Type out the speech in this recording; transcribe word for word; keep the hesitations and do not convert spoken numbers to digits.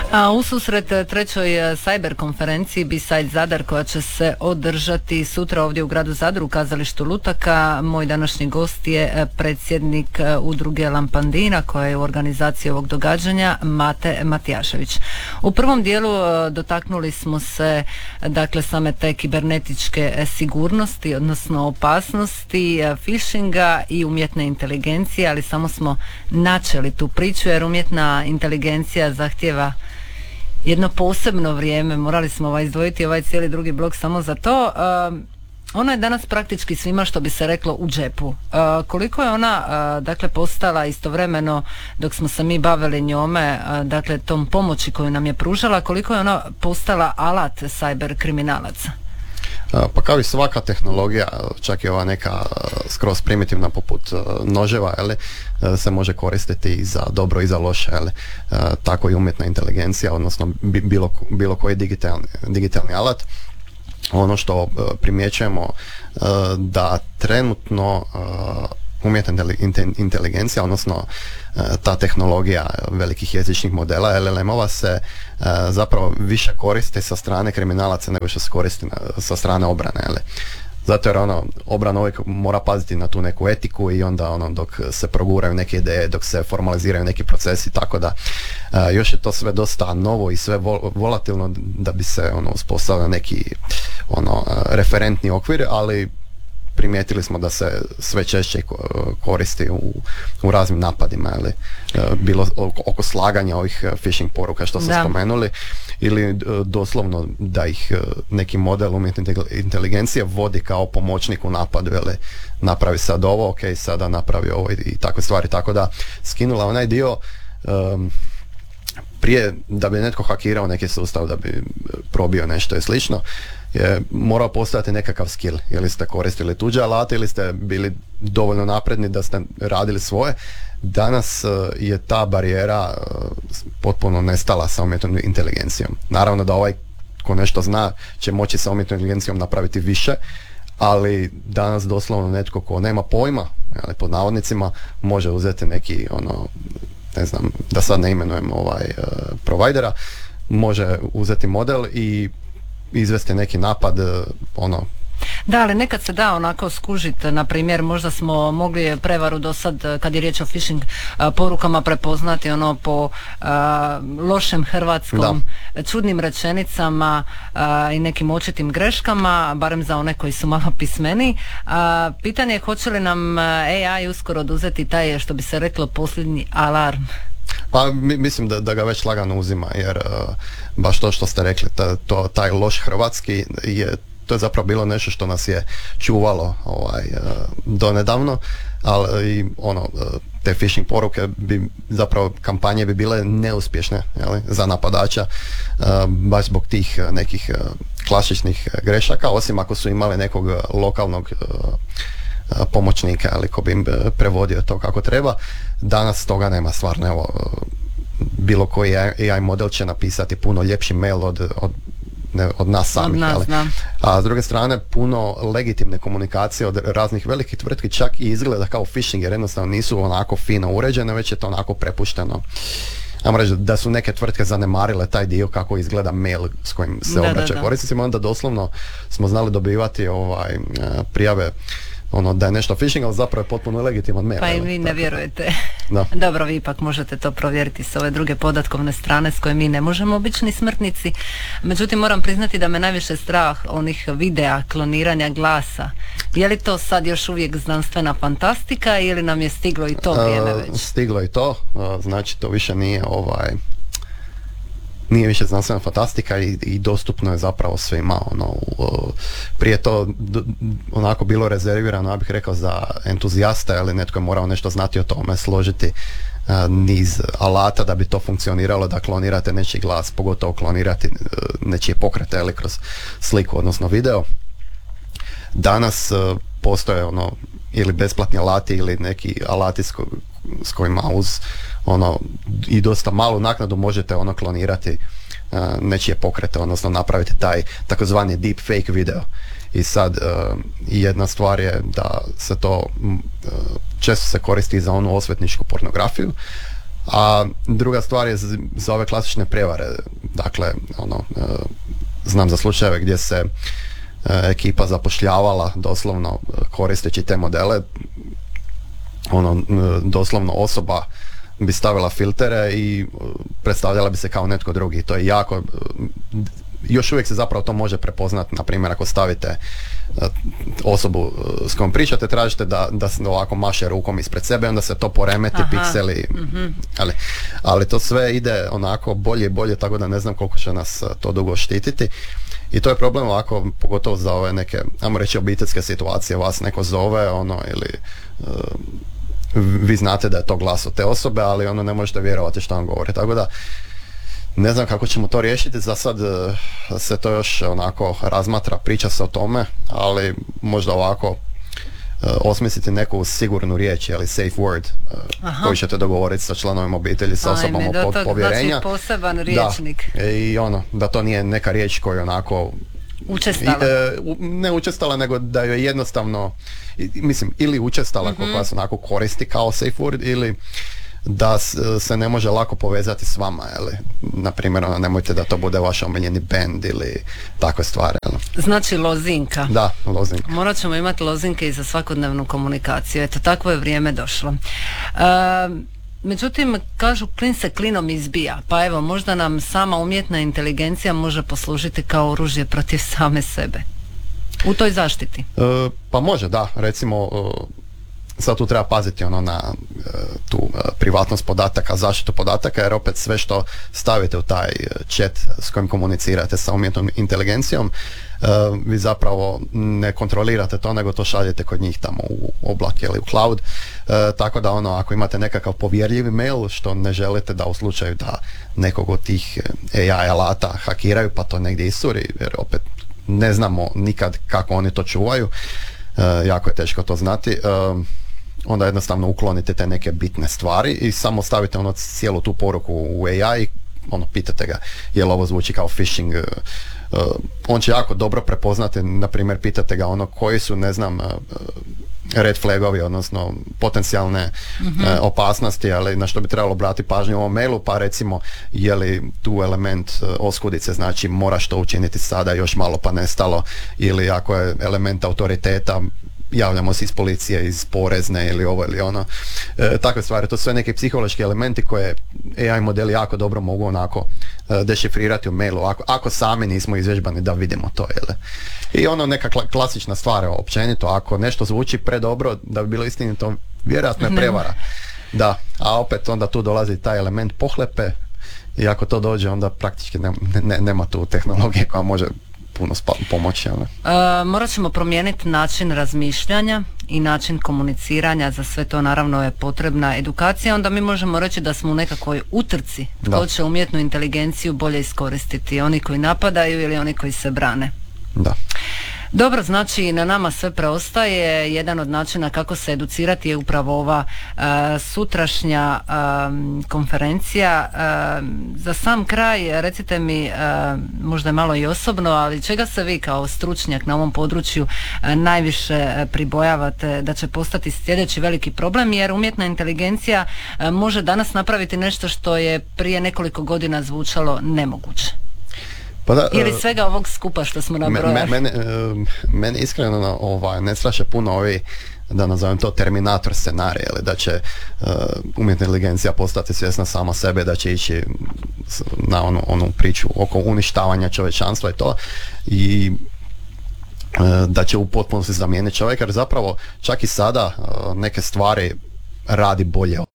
A ususret trećoj cyber konferenciji B-Side Zadar koja će se održati sutra ovdje u gradu Zadru u kazalištu Lutaka, moj današnji gost je predsjednik udruge Lampandina koja je u organizaciji ovog događanja, Mate Matijašević. U prvom dijelu dotaknuli smo se dakle same te kibernetičke sigurnosti, odnosno opasnosti, phishinga i umjetne inteligencije, ali samo smo načeli tu priču jer umjetna inteligencija zahtijeva jedno posebno vrijeme, morali smo ovaj izdvojiti ovaj cijeli drugi blok samo za to. Uh, ona je danas praktički svima, što bi se reklo, u džepu. Uh, koliko je ona uh, dakle postala istovremeno dok smo se mi bavili njome, uh, dakle tom pomoći koju nam je pružala, koliko je ona postala alat cyber kriminalaca? Pa kao i svaka tehnologija, čak i ova neka skroz primitivna poput noževa, jeli, se može koristiti i za dobro i za loše, jeli. Tako i umjetna inteligencija, odnosno bilo, bilo koji digitalni, digitalni alat. Ono što primjećujemo da trenutno umjetna inteligencija, odnosno ta tehnologija velikih jezičnih modela, L L M-ova se zapravo više koristi sa strane kriminalaca nego što se koristi sa strane obrane. Jel? Zato jer ono, obrana uvijek mora paziti na tu neku etiku i onda ono, dok se proguraju neke ideje, dok se formaliziraju neki procesi, tako da još je to sve dosta novo i sve volatilno da bi se ono, uspostavio neki ono, referentni okvir, ali primijetili smo da se sve češće koristi u, u raznim napadima, ili bilo oko slaganja ovih phishing poruka što smo spomenuli, ili doslovno da ih neki model umjetne inteligencije vodi kao pomoćnik u napadu, ili napravi sad ovo, ok, sada napravi ovo i, i takve stvari, tako da skinula onaj dio um, prije da bi netko hakirao neki sustav, da bi probio nešto i slično, je morao postojati nekakav skill. Ili ste koristili tuđe alate ili ste bili dovoljno napredni da ste radili svoje. Danas uh, je ta barijera uh, potpuno nestala sa umjetnom inteligencijom. Naravno da ovaj ko nešto zna će moći sa umjetnom inteligencijom napraviti više, ali danas doslovno netko ko nema pojma, ali pod navodnicima, može uzeti neki ono, ne znam, da sad ne imenujem ovaj uh, provajdera, može uzeti model i izvesti neki napad, ono. Da, ali nekad se da onako skužiti, na primjer, možda smo mogli prevaru do sad, kad je riječ o phishing porukama, prepoznati ono po a, lošem hrvatskom, da. čudnim rečenicama a, i nekim očitim greškama, barem za one koji su malo pismeni. A, pitanje je hoće li nam A I uskoro oduzeti taj, što bi se reklo, posljednji alarm? Pa mi, mislim da, da ga već lagano uzima, jer uh, baš to što ste rekli, ta, to, taj loš hrvatski je, to je zapravo bilo nešto što nas je čuvalo ovaj, uh, donedavno, ali ono, uh, te phishing poruke bi, zapravo kampanje bi bile neuspješne, jeli, za napadača, uh, baš zbog tih uh, nekih uh, klasičnih grešaka, osim ako su imali nekog lokalnog uh, pomoćnika, ali ko bi im prevodio to kako treba. Danas toga nema, stvarno. Evo, bilo koji A I model će napisati puno ljepši mail od, od, ne, od nas samih. Od nas, ali. A s druge strane, puno legitimne komunikacije od raznih velikih tvrtki čak i izgleda kao phishing, jer jednostavno nisu onako fino uređene, već je to onako prepušteno. Ajmo reći da su neke tvrtke zanemarile taj dio kako izgleda mail s kojim se da, obraća korisnicima, onda doslovno smo znali dobivati ovaj, prijave ono da je nešto phishing, ali zapravo je potpuno legitiman mail. Pa i vi ne vjerujete. Da. Dobro, vi ipak možete to provjeriti s ove druge podatkovne strane s koje mi ne možemo, obični smrtnici. Međutim, moram priznati da me najviše strah onih videa, kloniranja glasa. Je li to sad još uvijek znanstvena fantastika ili nam je stiglo i to vrijeme već? Uh, stiglo i to, uh, znači to više nije ovaj nije više znanstvena fantastika i, i dostupno je zapravo svima. Ono, uh, prije to d- onako bilo rezervirano, ja bih rekao, za entuzijaste, ali netko je morao nešto znati o tome, složiti uh, niz alata da bi to funkcioniralo, da klonirate nečiji glas, pogotovo klonirati uh, nečije pokrete ili kroz sliku, odnosno video. Danas uh, postoje ono ili besplatni alati ili neki alati s, ko, s kojima uz ono i dosta malu naknadu možete ono klonirati uh, nečije pokrete, odnosno napraviti taj takozvani deep fake video. I sad uh, jedna stvar je da se to uh, često se koristi za onu osvetničku pornografiju, A druga stvar je za ove klasične prijevare. Dakle, ono, znam za slučajeve gdje se ekipa zapošljavala doslovno koristeći te modele. Ono, doslovno osoba bi stavila filtere i predstavljala bi se kao netko drugi. To je jako, još uvijek se zapravo to može prepoznati, na primjer ako stavite osobu s kojom pričate, tražite da, da se ovako maše rukom ispred sebe, onda se to poremeti, aha, pikseli, mm-hmm. ali, ali to sve ide onako bolje i bolje, tako da ne znam koliko će nas to dugo štititi. I to je problem ovako, pogotovo za ove neke, ajmo reći, obiteljske situacije, vas neko zove, ono, ili uh, vi znate da je to glas od te osobe, ali ono ne možete vjerovati što vam govori, tako da ne znam kako ćemo to riješiti, za sad uh, se to još onako razmatra, priča se o tome, ali možda ovako uh, osmisliti neku sigurnu riječ, ali safe word, uh, koju ćete dogovoriti sa članovima obitelji, sa Ajme, osobama od povjerenja. Znači poseban riječnik. Da, i ono, da to nije neka riječ koju onako učestala. I, e, ne učestala, nego da joj jednostavno, i, mislim, ili učestala mm-hmm. koja se onako koristi kao safe word, ili da se ne može lako povezati s vama, ili, na primjer, ono, nemojte da to bude vaš omiljeni band ili takve stvari. Ili. Znači lozinka. Da, lozinka. Morat ćemo imati lozinke i za svakodnevnu komunikaciju. Eto, takvo je vrijeme došlo. E, međutim, kažu klin se klinom izbija, pa evo, možda nam sama umjetna inteligencija može poslužiti kao oružje protiv same sebe. U toj zaštiti. E, pa može, da. Recimo, sad tu treba paziti ono na tu privatnost podataka, zaštitu podataka, jer opet sve što stavite u taj chat s kojim komunicirate sa umjetnom inteligencijom, vi zapravo ne kontrolirate to, nego to šaljete kod njih tamo u oblak ili u cloud, tako da ono, ako imate nekakav povjerljivi mail što ne želite da u slučaju da nekog od tih A I alata hakiraju pa to negdje isuri, jer opet ne znamo nikad kako oni to čuvaju, jako je teško to znati, onda jednostavno uklonite te neke bitne stvari i samo stavite ono cijelu tu poruku u A I, ono, pitate ga je li ovo zvuči kao phishing, uh, on će jako dobro prepoznati, na primjer pitate ga ono koji su, ne znam, uh, red flagovi, odnosno potencijalne mm-hmm. uh, opasnosti, ali na što bi trebalo brati pažnju u ovom mailu, pa recimo je li tu element uh, oskudice, znači moraš to učiniti sada, još malo pa nestalo, ili ako je element autoriteta, javljamo se iz policije, iz porezne ili ovo ili ono. E, takve stvari, to su sve neki psihološki elementi koje A I modeli jako dobro mogu onako e, dešifrirati u mailu, ako, ako sami nismo izvježbani da vidimo to. Jel? I ono neka kla, klasična stvar, općenito, ako nešto zvuči predobro da bi bilo istinito, vjerojatno je prevara. Da, a opet onda tu dolazi taj element pohlepe i ako to dođe, onda praktički ne, ne, nema tu tehnologije koja može puno spa- pomoći. Uh, morat ćemo promijeniti način razmišljanja i način komuniciranja, za sve to naravno je potrebna edukacija, onda mi možemo reći da smo u nekakvoj utrci tko će umjetnu inteligenciju bolje iskoristiti, oni koji napadaju ili oni koji se brane. Da. Dobro, znači na nama sve preostaje. Jedan od načina kako se educirati je upravo ova uh, sutrašnja uh, konferencija. Uh, za sam kraj recite mi, uh, možda je malo i osobno, ali čega se vi kao stručnjak na ovom području uh, najviše pribojavate da će postati sljedeći veliki problem, jer umjetna inteligencija uh, može danas napraviti nešto što je prije nekoliko godina zvučalo nemoguće? Pa da, ili svega ovog skupa što smo nabrojali? Mene, mene iskreno ovaj, ne straše puno ovi, da nazovem to, Terminator scenarij, ali da će uh, umjetna inteligencija postati svjesna sama sebe, da će ići na onu, onu priču oko uništavanja čovječanstva i to, i uh, da će u potpunosti zamijeniti čovjeka, jer zapravo čak i sada uh, neke stvari radi bolje